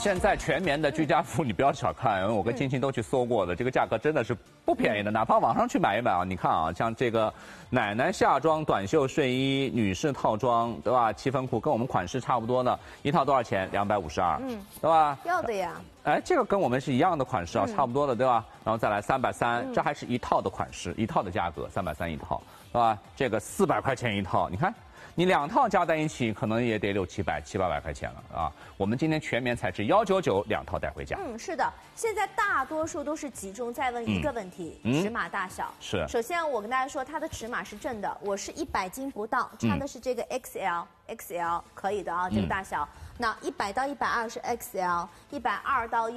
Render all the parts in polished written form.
现在全棉的居家服你不要小看，因为我跟青青都去搜过的，这个价格真的是不便宜的。哪怕网上去买一买啊，你看啊，像这个奶奶夏装短袖睡衣、女士套装，对吧？七分裤跟我们款式差不多的，一套多少钱？252，对吧？ 要的呀。 哎，这个跟我们是一样的款式啊，差不多的，对吧？然后再来330，这还是一套的款式，一套的价格330一套，对吧？这个400块钱一套，你看。你2套加在一起，可能也得600、700块钱了啊！我们今天全棉材质199，2套带回家。 是的，现在大多数都是集中在问一个问题：尺码大小。 是。 首先我跟大家说，它的尺码是正的，我是100斤不到，穿的是这个 XL 可以的啊，这个大小。那100到120是 XL，120到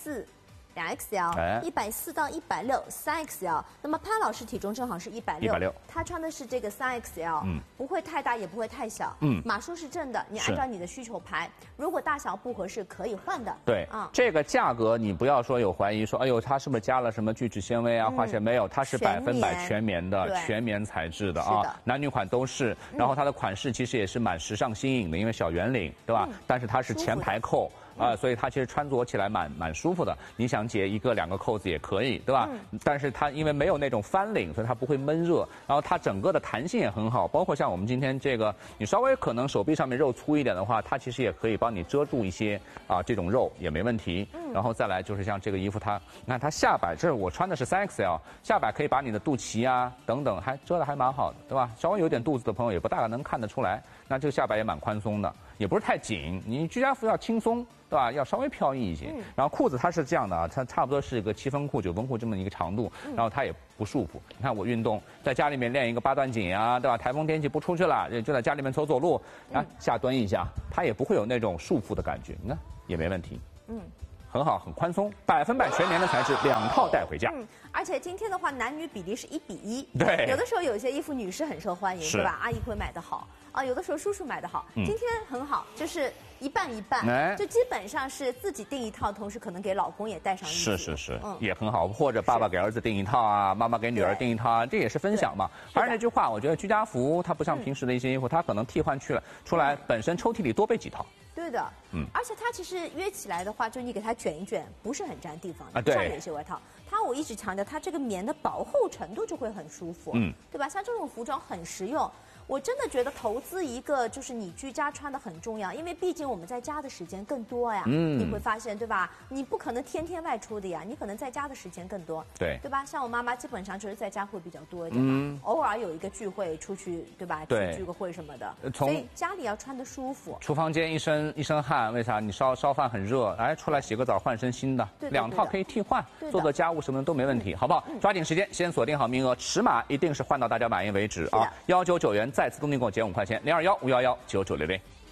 140。2XL，140到160，3XL。那么潘老师体重正好是160，他穿的是这个3XL，不会太大也不会太小。码数是正的，你按照你的需求排。如果大小不合适，可以换的。 对，这个价格你不要说有怀疑，说哎呦，它是不是加了什么聚酯纤维啊、化纤？没有，它是100%全棉的，全棉材质的啊，男女款都是。然后它的款式其实也是蛮时尚新颖的，因为小圆领，对吧？但是它是前排扣。所以它其实穿着起来蛮舒服的。你想解1个2个扣子也可以，对吧？但是它因为没有那种翻领，所以它不会闷热。然后它整个的弹性也很好，包括像我们今天这个，你稍微可能手臂上面肉粗一点的话，它其实也可以帮你遮住一些这种肉也没问题。然后再来就是像这个衣服，它你看它下摆，这是我穿的是3XL，下摆可以把你的肚脐啊等等还遮得还蛮好的，对吧？稍微有点肚子的朋友也不大能看得出来，那这个下摆也蛮宽松的，也不是太紧。你居家服要轻松。对吧？要稍微飘逸一些。然后裤子它是这样的啊，它差不多是一个7分裤、9分裤这么一个长度，然后它也不束缚。你看我运动，在家里面练一个8段锦啊，对吧？台风天气不出去了，就在家里面走路，下蹲一下，它也不会有那种束缚的感觉，你看也没问题。很好，很宽松，100%全棉的材质，2套带回家。 而且今天的话，男女比例是1比1。 对。 有的时候有些衣服女士很受欢迎，对吧？阿姨会买得好啊，有的时候叔叔买得好。今天很好，就是一半一半，就基本上是自己订一套，同时可能给老公也带上一组。 是，也很好。或者爸爸给儿子订一套啊，妈妈给女儿订一套啊，这也是分享嘛。还是那句话，我觉得居家服它不像平时的一些衣服，它可能替换出来，本身抽屉里多备几套。 对的，而且它其实约起来的话，就你给它卷一卷，不是很占地方。 对。 像有些外套，我一直强调，它这个棉的薄厚程度就会很舒服，对吧？像这种服装很实用。我真的觉得投资一个就是你居家穿的很重要，因为毕竟我们在家的时间更多呀。你会发现，对吧？你不可能天天外出的呀，你可能在家的时间更多。 对吧？像我妈妈基本上就是在家会比较多一点嘛，偶尔有一个聚会出去，对吧？聚个会什么的，所以家里要穿得舒服。 厨房间一身汗，为啥？你烧饭很热，出来洗个澡换身新的，2套可以替换，做家务什么的都没问题，好不好？抓紧时间，先锁定好名额，尺码一定是换到大家满意为止啊！199元。再次动力给我减5块钱，021-511-9960。